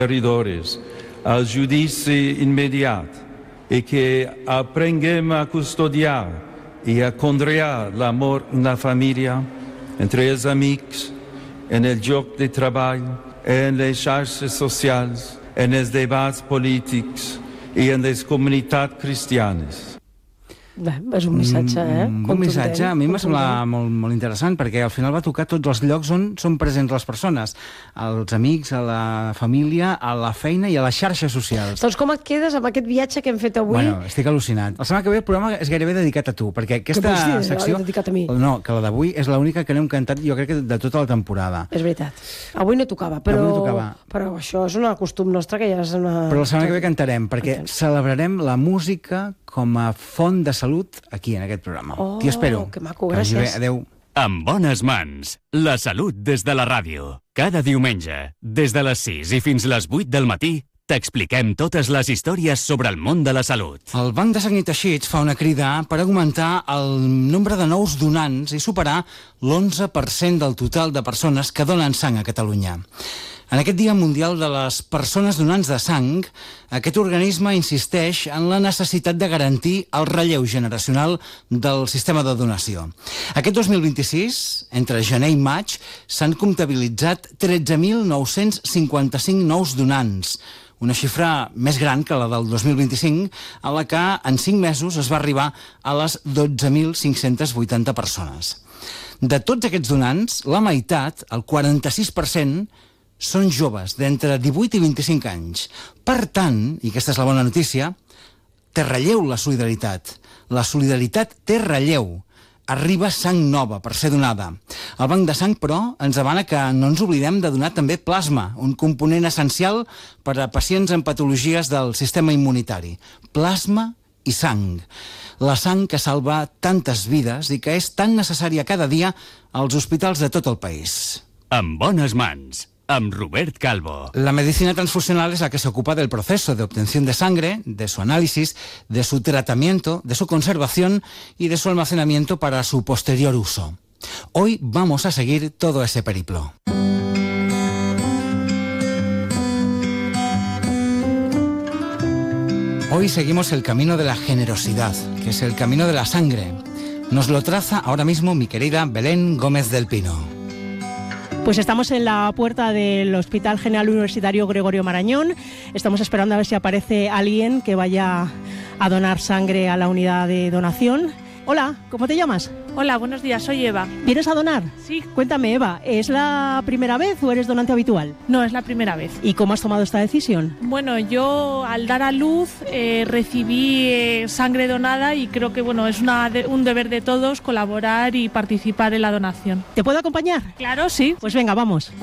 pecadores al judici immediat y que aprenguem a custodiar y a conrear l'amor en la família, entre els amics, en el lloc de treball, en les xarxes socials, en els debats polítics i en les comunitats cristianes. És un missatge, un missatge, a mi m'ha semblat molt interessant, perquè al final va tocar tots els llocs on són presents les persones, als amics, a la família, a la feina i a les xarxes socials. Doncs com et quedes amb aquest viatge que hem fet avui? Bueno, estic al·lucinat. La setmana que ve el programa és gairebé dedicat a tu, perquè aquesta secció... dedicat a mi? No, que la d'avui és l'única que n'hem cantat, jo crec que de tota la temporada. És veritat. Avui no tocava, però això és un costum nostre que ja és una... Però la setmana que ve cantarem, perquè celebrarem la música com a font de salut aquí, en aquest programa. T'hi espero. Que maco, gràcies. Adéu. En bones mans, la salut des de la ràdio. Cada diumenge, des de les 6 i fins les 8 del matí, t'expliquem totes les històries sobre el món de la salut. El Banc de Sang i Teixits fa una crida per augmentar el nombre de nous donants i superar l'11% del total de persones que donen sang a Catalunya. En aquest Dia Mundial de les Persones Donants de Sang, aquest organisme insisteix en la necessitat de garantir el relleu generacional del sistema de donació. Aquest 2026, entre gener i maig, s'han comptabilitzat 13.955 nous donants, una xifra més gran que la del 2025, a la que en 5 mesos es va arribar a les 12.580 persones. De tots aquests donants, la meitat, el 46%, són joves d'entre 18 i 25 anys. Per tant, i aquesta és la bona notícia, té relleu la solidaritat. La solidaritat té relleu. Arriba sang nova per ser donada. El Banc de Sang, però, ens demana que no ens oblidem de donar també plasma, un component essencial per a pacients amb patologies del sistema immunitari. Plasma i sang. La sang que salva tantes vides i que és tan necessària cada dia als hospitals de tot el país. En bones mans, amb Robert Calvo. La medicina transfusional es la que se ocupa del proceso de obtención de sangre, de su análisis, de su tratamiento, de su conservación y de su almacenamiento para su posterior uso. Hoy vamos a seguir todo ese periplo. Hoy seguimos el camino de la generosidad, que es el camino de la sangre. Nos lo traza ahora mismo mi querida Belén Gómez del Pino. Pues estamos en la puerta del Hospital General Universitario Gregorio Marañón. Estamos esperando a ver si aparece alguien que vaya a donar sangre a la unidad de donación. Hola, ¿cómo te llamas? Hola, buenos días, soy Eva. ¿Vienes a donar? Sí. Cuéntame, Eva, ¿es la primera vez o eres donante habitual? No, es la primera vez. ¿Y cómo has tomado esta decisión? Bueno, yo al dar a luz recibí sangre donada y creo que bueno, es un deber de todos colaborar y participar en la donación. ¿Te puedo acompañar? Claro, sí. Pues venga, vamos.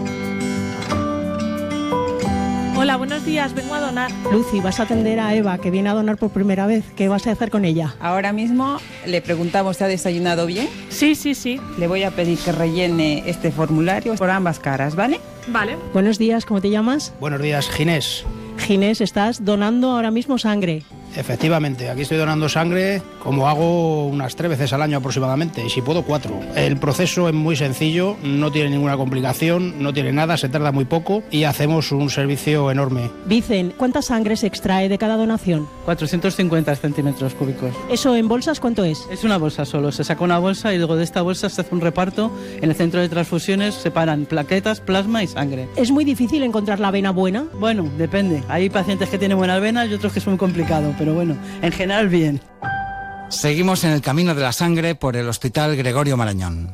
Hola, buenos días, vengo a donar. Lucy, vas a atender a Eva, que viene a donar por primera vez. ¿Qué vas a hacer con ella? Ahora mismo le preguntamos si ha desayunado bien. Sí, sí, sí. Le voy a pedir que rellene este formulario por ambas caras, ¿vale? Vale. Buenos días, ¿cómo te llamas? Buenos días, Ginés. Ginés, estás donando ahora mismo sangre. Efectivamente, aquí estoy donando sangre, como hago unas 3 veces al año aproximadamente, y si puedo 4. El proceso es muy sencillo, no tiene ninguna complicación, no tiene nada, se tarda muy poco y hacemos un servicio enorme. Vicen, ¿cuánta sangre se extrae de cada donación? 450 centímetros cúbicos. ¿Eso en bolsas cuánto es? Es una bolsa solo, se saca una bolsa y luego de esta bolsa se hace un reparto. En el centro de transfusiones se separan plaquetas, plasma y sangre. ¿Es muy difícil encontrar la vena buena? Bueno, depende. Hay pacientes que tienen buenas venas y otros que es muy complicado, pero bueno, en general bien. Seguimos en el camino de la sangre por el Hospital Gregorio Marañón.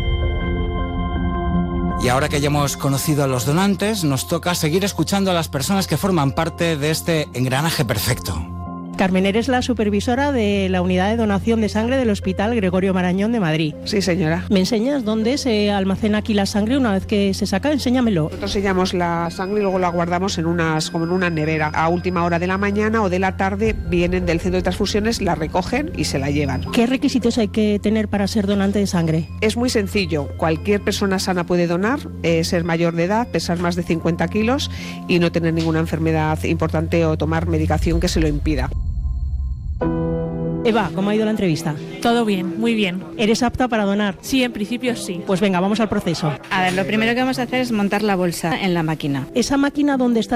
Y ahora que ya hemos conocido a los donantes, nos toca seguir escuchando a las personas que forman parte de este engranaje perfecto. Carmen, eres la supervisora de la unidad de donación de sangre del Hospital Gregorio Marañón de Madrid. Sí, señora. ¿Me enseñas dónde se almacena aquí la sangre una vez que se saca? Enséñamelo. Nosotros sellamos la sangre y luego la guardamos como en una nevera. A última hora de la mañana o de la tarde vienen del centro de transfusiones, la recogen y se la llevan. ¿Qué requisitos hay que tener para ser donante de sangre? Es muy sencillo. Cualquier persona sana puede donar, ser mayor de edad, pesar más de 50 kilos y no tener ninguna enfermedad importante o tomar medicación que se lo impida. Eva, ¿cómo ha ido la entrevista? Todo bien, muy bien. ¿Eres apta para donar? Sí, en principio sí. Pues venga, vamos al proceso. A ver, lo primero que vamos a hacer es montar la bolsa en la máquina. ¿Esa máquina dónde está